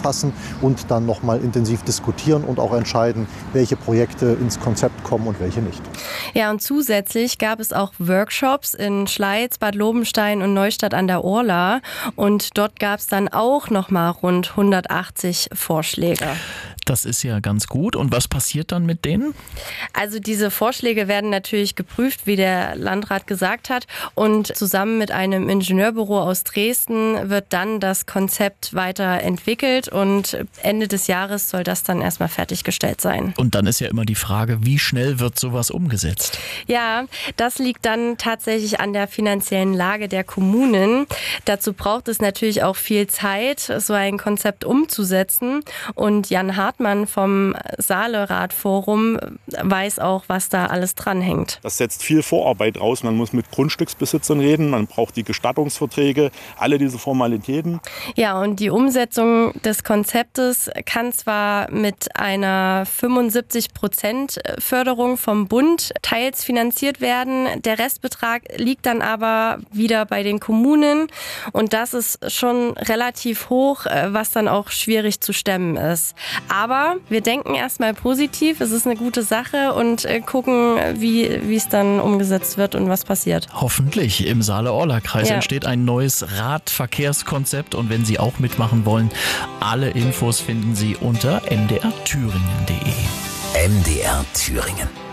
zusammenfassen und dann nochmal intensiv diskutieren und auch entscheiden, welche Projekte ins Konzept kommen und welche nicht. Ja, und zusätzlich gab es auch Workshops in Schleiz, Bad Lobenstein und Neustadt an der Orla. Und dort gab es dann auch nochmal rund 180 Vorschläge. Das ist ja ganz gut. Und was passiert dann mit denen? Also diese Vorschläge werden natürlich geprüft, wie der Landrat gesagt hat. Und zusammen mit einem Ingenieurbüro aus Dresden wird dann das Konzept weiterentwickelt. Und Ende des Jahres soll das dann erstmal fertiggestellt sein. Und dann ist ja immer die Frage, wie schnell wird sowas umgesetzt? Ja, das liegt dann tatsächlich an der finanziellen Lage der Kommunen. Dazu braucht es natürlich auch viel Zeit, so ein Konzept umzusetzen. Und Jan Hartmann vom Saale-Rat-Forum weiß auch, was da alles dranhängt. Das setzt viel Vorarbeit raus. Man muss mit Grundstücksbesitzern reden, man braucht die Gestattungsverträge, alle diese Formalitäten. Ja, und die Umsetzung des Konzeptes kann zwar mit einer 75% Förderung vom Bund teils finanziert werden. Der Restbetrag liegt dann aber wieder bei den Kommunen. Und das ist schon relativ hoch, was dann auch schwierig zu stemmen ist. Aber wir denken erstmal positiv, es ist eine gute Sache und gucken, wie es dann umgesetzt wird und was passiert. Hoffentlich. Im Saale-Orla-Kreis entsteht ein neues Radverkehrskonzept. Und wenn Sie auch mitmachen wollen, alle Infos finden Sie unter mdrthüringen.de. MDR Thüringen.